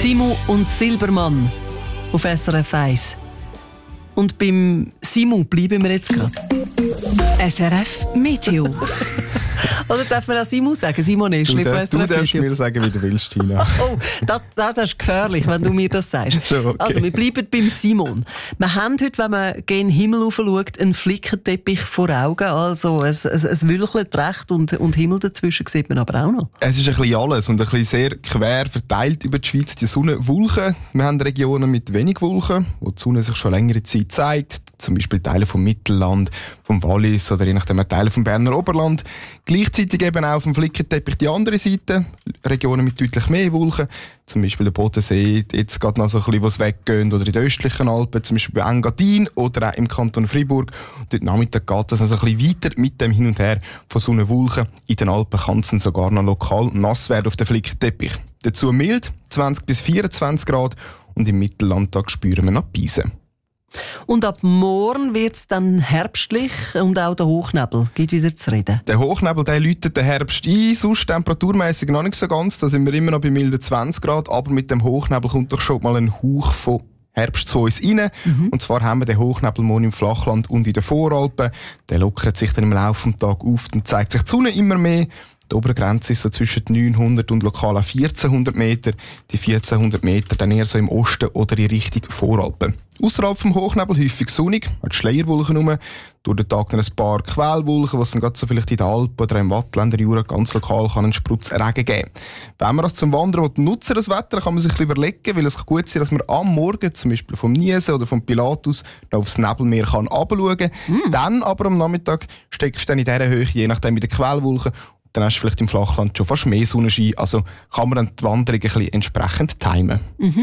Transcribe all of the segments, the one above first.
Simon und Silbermann auf SRF 1. Und beim Simon bleiben wir jetzt gerade. SRF Meteo. Oder darf man auch Simon sagen? Simon Eschli von SRF Meteo. Du darfst mir sagen, wie du willst, Tina. Oh, das ist gefährlich, wenn du mir das sagst. Schon okay. Also, wir bleiben beim Simon. Wir haben heute, wenn man gen Himmel rauf schaut, einen Flickenteppich vor Augen. Also, es wülchelt recht und Himmel dazwischen sieht man aber auch noch. Es ist ein bisschen alles und ein bisschen sehr quer verteilt über die Schweiz. Die Sonne, Wolken. Wir haben Regionen mit wenig Wolken, wo die Sonne sich schon längere Zeit zeigt. Zum Beispiel Teile vom Mittelland, vom Wallis oder je nachdem Teile vom Berner Oberland. Gleichzeitig eben auch auf dem Flickenteppich die andere Seite. Regionen mit deutlich mehr Wolken. Zum Beispiel der Bodensee, jetzt geht noch so ein bisschen was weggeht. Oder in den östlichen Alpen, zum Beispiel bei Engadin oder auch im Kanton Freiburg. Und heute Nachmittag geht das noch so ein bisschen weiter mit dem Hin und Her von Sonne, Wolken. In den Alpen kann es dann sogar noch lokal nass werden auf dem Flickenteppich. Dazu mild, 20 bis 24 Grad. Und im Mittellandtag spüren wir noch Beisen. Und ab morgen wird es dann herbstlich und auch der Hochnebel geht wieder zu reden. Der Hochnebel der läutet den Herbst ein, sonst temperaturmäßig noch nicht so ganz. Da sind wir immer noch bei milden 20 Grad, aber mit dem Hochnebel kommt doch schon mal ein Hauch von Herbst zu uns rein. Und zwar haben wir den Hochnebel morgen im Flachland und in den Voralpen. Der lockert sich dann im Laufe des Tages auf und zeigt sich die Sonne immer mehr. Die Obergrenze ist so zwischen 900 und lokal 1400 Meter. Die 1400 Meter dann eher so im Osten oder in Richtung Voralpen. Ausserhalb vom Hochnebel häufig sonnig, hat Schleierwolken rum. Durch den Tag dann ein paar Quellwolken, was dann gerade so vielleicht in den Alpen oder im Wattländer Jura ganz lokal kann einen Sprutz Regen geben. Wenn man das zum Wandern nutzen das Wetter, kann man sich überlegen, weil es kann gut sein, dass man am Morgen zum Beispiel vom Niesen oder vom Pilatus noch aufs Nebelmeer herabschauen kann. Dann aber am Nachmittag steckst du dann in dieser Höhe, je nachdem mit den Quellwolken. Dann hast du vielleicht im Flachland schon fast mehr Sonnenschein. Also kann man dann die Wanderung ein bisschen entsprechend timen.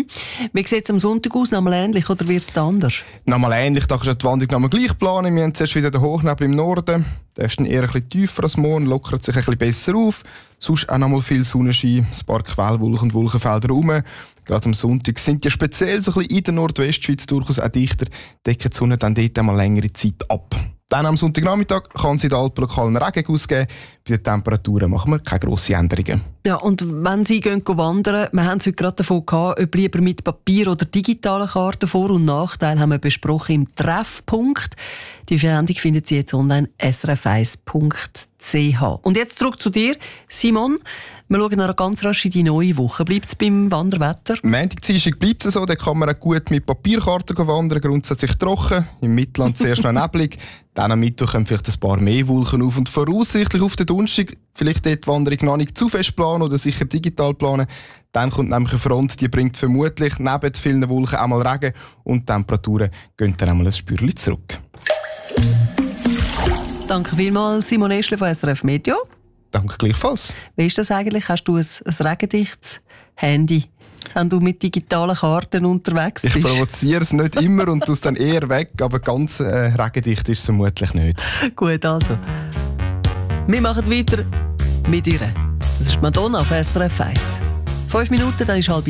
Wie sieht es am Sonntag aus? Nochmal ähnlich oder wird es anders? Nochmal ähnlich, da kannst du die Wanderung nochmal gleich planen. Wir haben zuerst wieder den Hochnebel im Norden. Der ist dann eher ein bisschen tiefer als morgen, lockert sich ein bisschen besser auf. Sonst auch nochmal viel Sonnenschein, ein paar Quellwolken und Wolkenfelder rum. Gerade am Sonntag sind die speziell so ein bisschen in der Nordwestschweiz durchaus auch dichter, decken die Sonne dann dort einmal längere Zeit ab. Dann am Sonntagnachmittag kann es in den Alpen lokalen Regen ausgeben. Bei den Temperaturen machen wir keine grossen Änderungen. Ja, und wenn Sie gehen wandern, wir haben es heute gerade davon gehabt, ob lieber mit Papier oder digitalen Karten. Vor- und Nachteile haben wir besprochen im Treffpunkt. Die Sendung finden Sie jetzt online srf1.ch. Und jetzt zurück zu dir, Simon. Wir schauen noch ganz rasch in die neue Woche. Bleibt es beim Wanderwetter? Montag, Dienstag bleibt es so. Da kann man auch gut mit Papierkarten wandern, grundsätzlich trocken. Im Mittelland zuerst noch neblig. Dann am Mittwoch kommen vielleicht ein paar mehr Wolken auf. Und voraussichtlich auf den Donnerstag vielleicht dort die Wanderung noch nicht zu fest planen oder sicher digital planen. Dann kommt nämlich eine Front, die bringt vermutlich neben vielen Wolken einmal Regen. Und die Temperaturen gehen dann einmal ein Spürchen zurück. Danke vielmals, Simon Eschli von SRF Meteo. Danke gleichfalls. Wie ist das eigentlich? Hast du ein regendichtes Handy, wenn du mit digitalen Karten unterwegs bist? Ich provoziere es nicht immer und tue es dann eher weg, aber ganz regendicht ist es vermutlich nicht. Gut, also. Wir machen weiter mit ihr. Das ist Madonna auf SRF 1. 5 Minuten, dann ist 12:30.